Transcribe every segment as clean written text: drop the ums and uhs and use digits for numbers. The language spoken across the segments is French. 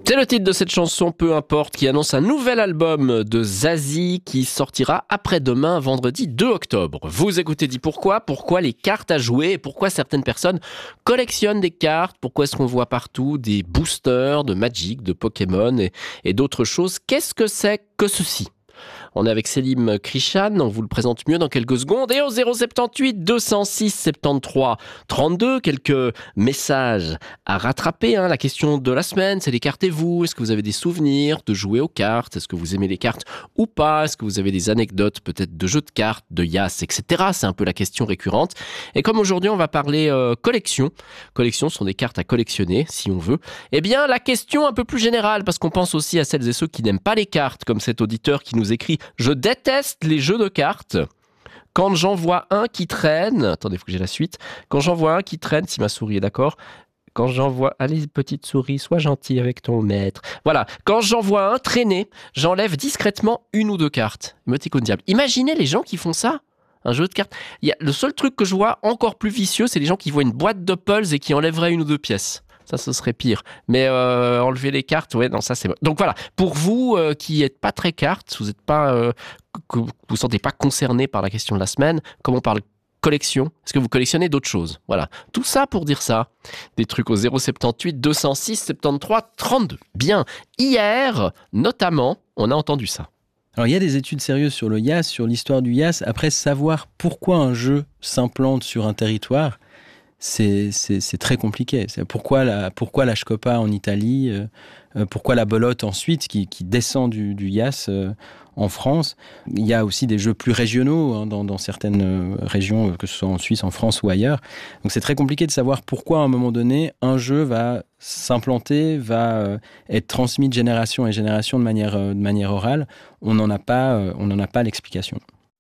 C'est le titre de cette chanson, Peu importe, qui annonce un nouvel album de Zazie qui sortira après-demain, vendredi 2 octobre. Vous écoutez Dis Pourquoi les cartes à jouer et pourquoi certaines personnes collectionnent des cartes, pourquoi est-ce qu'on voit partout des boosters de Magic, de Pokémon et d'autres choses. Qu'est-ce que c'est que ceci ? On est avec Selim Krishan, on vous le présente mieux dans quelques secondes. Et au 078 206 73 32, quelques messages à rattraper. La question de la semaine, c'est écartez-vous. Est-ce que vous avez des souvenirs de jouer aux cartes ? Est-ce que vous aimez les cartes ou pas ? Est-ce que vous avez des anecdotes peut-être de jeux de cartes, de yas, etc. C'est un peu la question récurrente. Et comme aujourd'hui on va parler collection. Collection sont des cartes à collectionner, si on veut. Eh bien la question un peu plus générale, parce qu'on pense aussi à celles et ceux qui n'aiment pas les cartes, comme cet auditeur qui nous écrit « Je déteste les jeux de cartes. Quand j'en vois un qui traîne... » Attendez, il faut que j'ai la suite. Quand j'en vois un qui traîne, si ma souris est d'accord... Quand j'en vois... Allez, petite souris, sois gentil avec ton maître. Voilà. Quand j'en vois un traîner, j'enlève discrètement une ou deux cartes. Émoticône diable. Imaginez les gens qui font ça. Un jeu de cartes. Le seul truc que je vois encore plus vicieux, c'est les gens qui voient une boîte de pulse et qui enlèveraient une ou deux pièces. Ça, ce serait pire. Mais enlever les cartes, ouais, non, ça c'est bon. Donc voilà, pour vous qui n'êtes pas très cartes, vous n'êtes pas, que vous ne sentez pas concerné par la question de la semaine, comme on parle collection, est-ce que vous collectionnez d'autres choses ? Voilà, tout ça pour dire ça. Des trucs au 078 206 73 32. Bien, hier, notamment, on a entendu ça. Alors, il y a des études sérieuses sur le YAS, sur l'histoire du YAS. Après, savoir pourquoi un jeu s'implante sur un territoire, c'est très compliqué. Pourquoi la Shkopa en Italie, pourquoi la belote ensuite qui descend du YAS en France. Il y a aussi des jeux plus régionaux dans certaines régions, que ce soit en Suisse, en France ou ailleurs. Donc c'est très compliqué de savoir pourquoi à un moment donné un jeu va s'implanter, va être transmis de génération en génération de manière orale. On n'en a pas l'explication.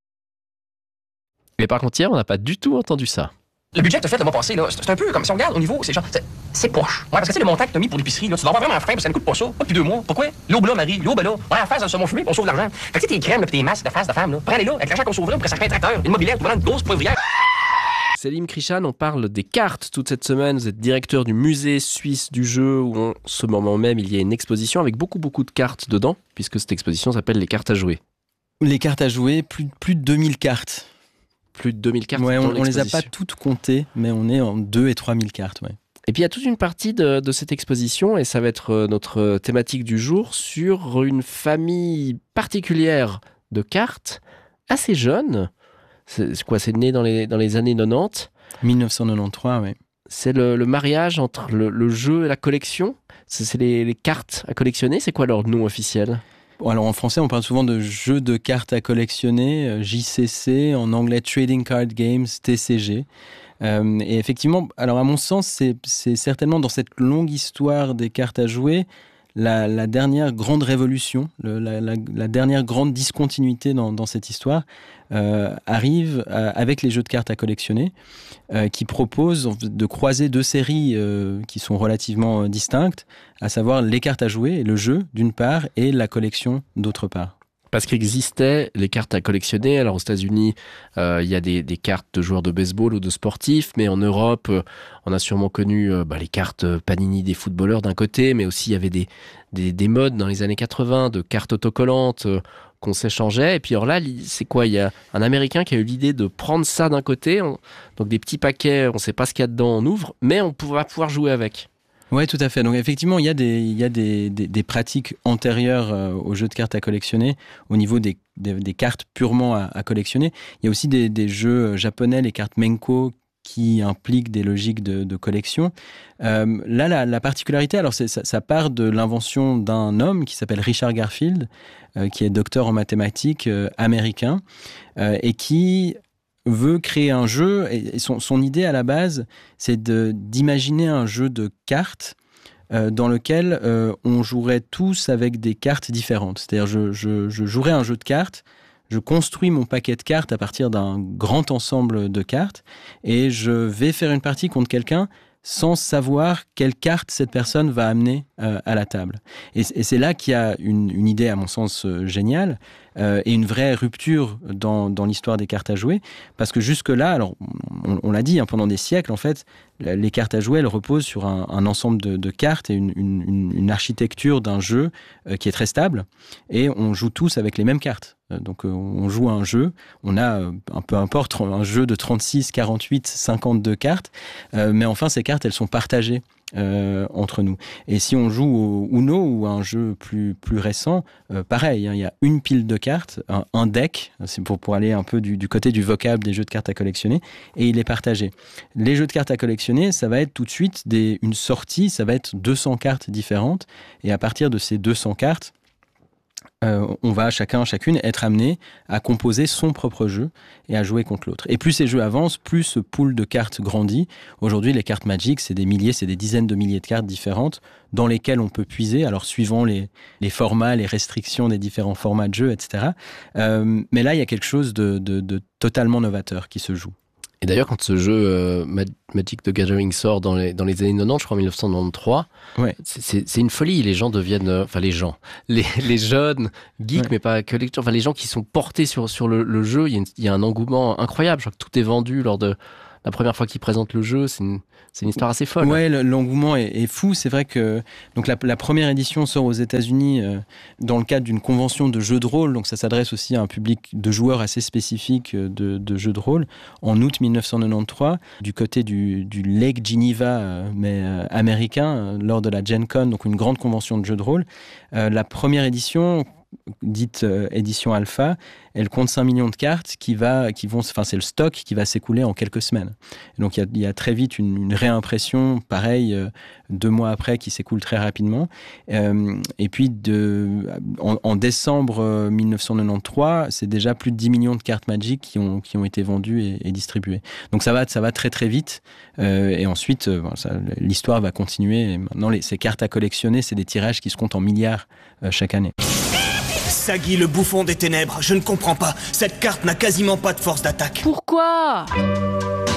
Mais par contre hier, on n'a pas du tout entendu ça. Le budget que tu as fait le mois passé, là, c'est un peu comme si on regarde au niveau, c'est poche. Ouais, parce que c'est le montant que tu as mis pour l'épicerie, là, tu dois avoir vraiment faim parce que ça ne coûte pas ça. Pas depuis 2 mois. Pourquoi? L'eau là, Marie, l'eau là. Ouais, en face, dans le saumon fumé, on sauve de l'argent. Fait que tu sais, tes crèmes, là, pis tes masques de face de femme, là, prends-les là, avec l'argent qu'on sauverait, on pourrait s'acheter un tracteur, une mobilette, ou une grosse poivrière. Selim Krishan, on parle des cartes toute cette semaine. Vous êtes directeur du musée suisse du jeu où en ce moment même il y a une exposition avec beaucoup de cartes dedans, puisque cette exposition s'appelle les cartes à jouer. Les cartes à jouer, plus de 2000 cartes. Plus de 2000 cartes. Ouais, on les a pas toutes comptées, mais on est en 2 et 3000 cartes. Ouais. Et puis il y a toute une partie de cette exposition, et ça va être notre thématique du jour, sur une famille particulière de cartes, assez jeune. C'est quoi, c'est né dans les années 90 ? 1993, oui. C'est le mariage entre le jeu et la collection ? C'est les cartes à collectionner ? C'est quoi leur nom officiel ? Alors en français, on parle souvent de jeux de cartes à collectionner, JCC, en anglais Trading Card Games, TCG. Et effectivement, alors à mon sens, c'est certainement dans cette longue histoire des cartes à jouer, la dernière grande révolution, la dernière grande discontinuité dans cette histoire arrive avec les jeux de cartes à collectionner, qui proposent de croiser 2 séries qui sont relativement distinctes, à savoir les cartes à jouer, le jeu d'une part, et la collection d'autre part. Parce qu'existaient les cartes à collectionner. Alors aux États-Unis, il y a des cartes de joueurs de baseball ou de sportifs, mais en Europe, on a sûrement connu les cartes Panini des footballeurs d'un côté, mais aussi il y avait des modes dans les années 80 de cartes autocollantes qu'on s'échangeait. Et puis alors là, c'est quoi ? Il y a un Américain qui a eu l'idée de prendre ça d'un côté, donc des petits paquets, on ne sait pas ce qu'il y a dedans, on ouvre, mais on va pouvoir jouer avec. Oui, tout à fait. Donc effectivement, il y a des pratiques antérieures aux jeux de cartes à collectionner au niveau des cartes purement à collectionner. Il y a aussi des jeux japonais, les cartes Menko, qui impliquent des logiques de collection. Là, la particularité, alors ça part de l'invention d'un homme qui s'appelle Richard Garfield, qui est docteur en mathématiques américain, et qui veut créer un jeu, et son idée à la base, c'est d'imaginer un jeu de cartes dans lequel on jouerait tous avec des cartes différentes. C'est-à-dire, je jouerais un jeu de cartes, je construis mon paquet de cartes à partir d'un grand ensemble de cartes, et je vais faire une partie contre quelqu'un sans savoir quelle carte cette personne va amener à la table. Et c'est là qu'il y a une idée, à mon sens, géniale, et une vraie rupture dans l'histoire des cartes à jouer, parce que jusque-là, alors on l'a dit, pendant des siècles, en fait, les cartes à jouer, elles reposent sur un ensemble de cartes et une architecture d'un jeu qui est très stable, et on joue tous avec les mêmes cartes. Donc on joue à un jeu, on a, peu importe, un jeu de 36, 48, 52 cartes, mais enfin ces cartes, elles sont partagées entre nous. Et si on joue au Uno ou à un jeu plus récent, pareil, il y a une pile de cartes, un deck, c'est pour aller un peu du côté du vocable des jeux de cartes à collectionner, et il est partagé. Les jeux de cartes à collectionner, ça va être tout de suite une sortie, ça va être 200 cartes différentes, et à partir de ces 200 cartes, on va chacune être amené à composer son propre jeu et à jouer contre l'autre. Et plus ces jeux avancent, plus ce pool de cartes grandit. Aujourd'hui, les cartes Magic, c'est des dizaines de milliers de cartes différentes dans lesquelles on peut puiser, alors suivant les formats, les restrictions des différents formats de jeu, etc. Mais là, il y a quelque chose de totalement novateur qui se joue. Et d'ailleurs, quand ce jeu Magic the Gathering sort dans les années 90, je crois en 1993, ouais. c'est une folie. Les gens deviennent... les jeunes geeks, mais pas que les gens qui sont portés sur le jeu, il y a un engouement incroyable. Je crois que tout est vendu lors de la première fois qu'ils présentent le jeu. C'est une histoire assez folle. Ouais, l'engouement est fou. C'est vrai que donc la première édition sort aux États-Unis dans le cadre d'une convention de jeux de rôle. Donc ça s'adresse aussi à un public de joueurs assez spécifique de jeux de rôle. En août 1993, du côté du Lake Geneva, mais américain, lors de la Gen Con, donc une grande convention de jeux de rôle. La première édition, dite édition alpha, elle compte 5 millions de cartes c'est le stock qui va s'écouler en quelques semaines. Et donc il y a très vite une réimpression, pareil, 2 mois après, qui s'écoule très rapidement. Et puis en décembre 1993, c'est déjà plus de 10 millions de cartes Magic qui ont été vendues et distribuées. Donc ça va très très vite. Et ensuite, l'histoire va continuer. Et maintenant, ces cartes à collectionner, c'est des tirages qui se comptent en milliards chaque année. Sagi, le bouffon des ténèbres, je ne comprends pas. Cette carte n'a quasiment pas de force d'attaque. Pourquoi ?